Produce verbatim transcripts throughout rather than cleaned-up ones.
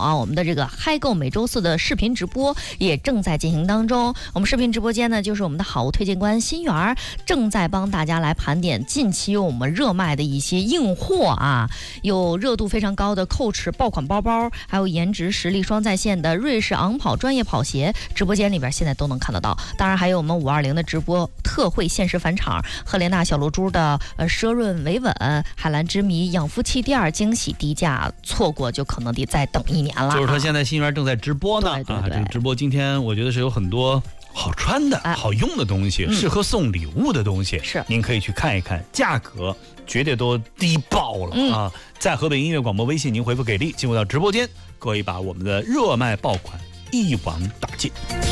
啊，我们的这个嗨购每周四的视频直播也正在进行当中。我们视频直播间呢，就是我们的好物推荐官心源正在帮大家来盘点近期我们热卖的一些硬货啊，有热度非常高的Coach爆款包包，还有颜值实力双在线的瑞士昂跑专业跑鞋，直播间里边现在都能看得到。当然还有我们五二零的直播特惠限时返场，赫莲娜小露珠的呃奢润维稳，海蓝之谜养肤气垫惊喜低价，错过就可能得再等一年了。 就是说现在心源正在直播呢， 对对对啊，这个直播今天我觉得是有很多好穿的、 哎、 好用的东西， 嗯、 适合送礼物的东西， 是您可以去看一看，价格绝对都低爆了、嗯、啊！在河北音乐广播微信，您回复给力，进入到直播间，可以把我们的热卖爆款一网打尽。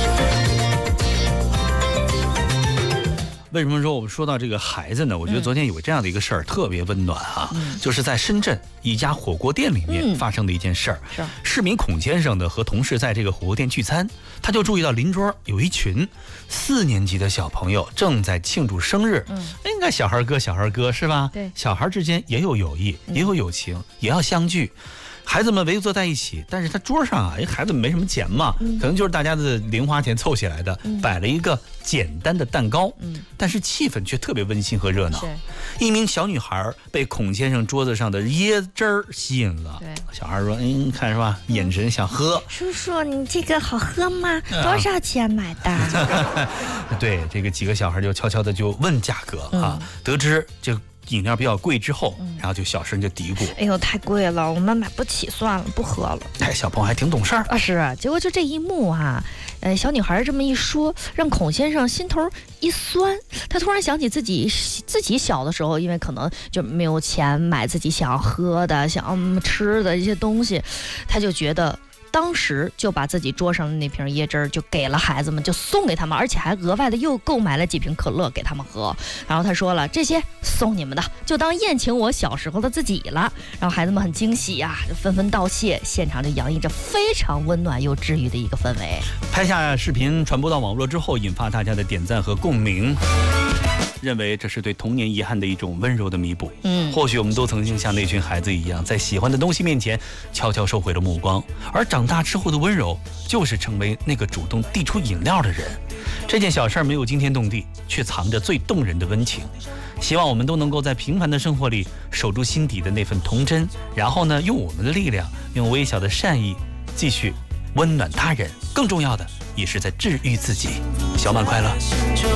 为什么说我们说到这个孩子呢？我觉得昨天有这样的一个事儿、嗯、特别温暖啊、嗯，就是在深圳一家火锅店里面发生的一件事儿、嗯。市民孔先生呢和同事在这个火锅店聚餐，他就注意到邻桌有一群四年级的小朋友正在庆祝生日。嗯，应该小孩哥小孩哥是吧？ 对， 小孩之间也有友谊，也有友情，嗯、也要相聚。孩子们围坐在一起，但是他桌上啊，因为孩子们没什么钱嘛、嗯，可能就是大家的零花钱凑起来的，嗯、摆了一个简单的蛋糕，嗯，但是气氛却特别温馨和热闹。一名小女孩被孔先生桌子上的椰汁儿吸引了，小孩说：“嗯，看是吧？眼神想喝。” 叔叔，你这个好喝吗？多少钱买的？ 对，这个几个小孩就悄悄的就问价格啊，嗯、得知这。饮料比较贵之后，然后就小声就嘀咕：“ 哎呦，太贵了，我们买不起，算了，不喝了。” 哎，小朋友还挺懂事儿啊。是，结果就这一幕啊，呃，小女孩这么一说，让孔先生心头一酸。他突然想起自己自己小的时候，因为可能就没有钱买自己想要喝的、想要吃的一些东西，他就觉得。当时就把自己桌上的那瓶椰汁就给了孩子们，就送给他们，而且还额外的又购买了几瓶可乐给他们喝。然后他说了，这些送你们的，就当宴请我小时候的自己了。然后孩子们很惊喜呀、啊，就纷纷道谢，现场就洋溢着非常温暖又治愈的一个氛围。 拍下视频传播到网络之后，引发大家的点赞和共鸣。认为这是对童年遗憾的一种温柔的弥补。嗯，或许我们都曾经像那群孩子一样，在喜欢的东西面前悄悄收回了目光，而长大之后的温柔，就是成为那个主动递出饮料的人。这件小事没有惊天动地，却藏着最动人的温情。希望我们都能够在平凡的生活里守住心底的那份童真，然后呢，用我们的力量，用微小的善意，继续温暖他人。更重要的，也是在治愈自己。小满快乐。